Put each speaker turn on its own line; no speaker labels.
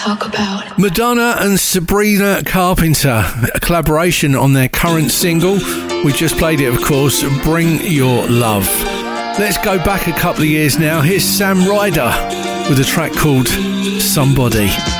talk about.
Madonna and Sabrina Carpenter, a collaboration on their current single. We just played it, of course, Bring Your Love. Let's go back a couple of years now. Here's Sam Ryder with a track called Somebody.